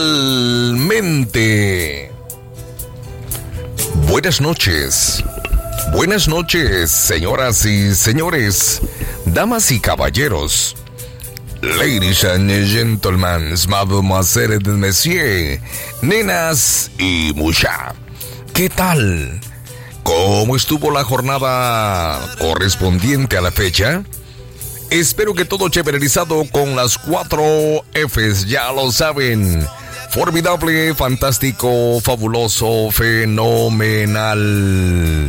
Mente. Buenas noches, señoras y señores, damas y caballeros, ladies and gentlemen, mademoiselles et messieurs, nenas y mucha. ¿Qué tal? ¿Cómo estuvo la jornada correspondiente a la fecha? Espero que todo chéverizado con las 4 Fs, ya lo saben. Formidable, fantástico, fabuloso, fenomenal,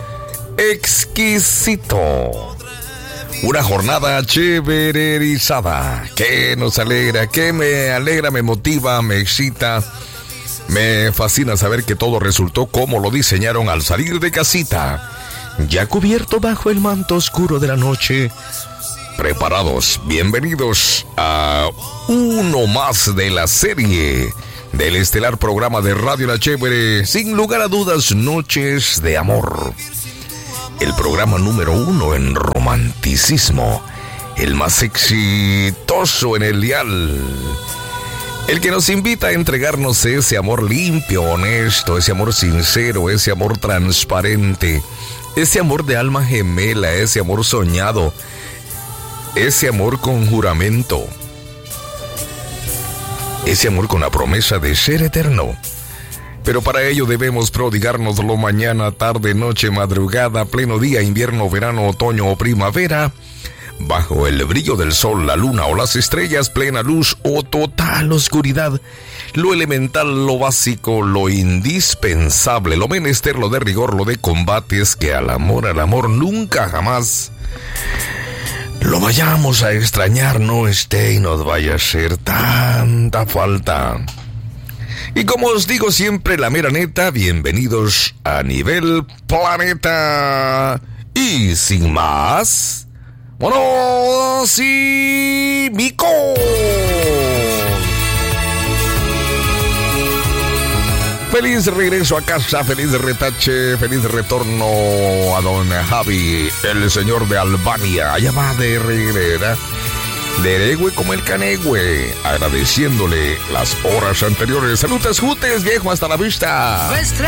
exquisito. Una jornada chéverizada que nos alegra, que me alegra, me motiva, me excita. Me fascina saber que todo resultó como lo diseñaron al salir de casita. Ya cubierto bajo el manto oscuro de la noche. Preparados, bienvenidos a uno más de la serie del estelar programa de Radio La Chévere, sin lugar a dudas, Noches de Amor. El programa número 1 en romanticismo, el más exitoso en el dial. El que nos invita a entregarnos ese amor limpio, honesto, ese amor sincero, ese amor transparente, ese amor de alma gemela, ese amor soñado, ese amor con juramento, ese amor con la promesa de ser eterno. Pero para ello debemos prodigárnoslo mañana, tarde, noche, madrugada, pleno día, invierno, verano, otoño o primavera, bajo el brillo del sol, la luna o las estrellas, plena luz o total oscuridad. Lo elemental, lo básico, lo indispensable, lo menester, lo de rigor, lo de combate es que al amor nunca jamás lo vayamos a extrañar, no esté y nos vaya a hacer tanta falta. Y como os digo siempre, la mera neta, bienvenidos a Nivel Planeta. Y sin más, bueno, sí, Mico. Feliz regreso a casa, feliz retache, feliz retorno a don Javi, el señor de Albania. Allá va de regrera, de Eregüe como el Canegüe, agradeciéndole las horas anteriores. Saludos, jutes, viejo, hasta la vista. Nuestra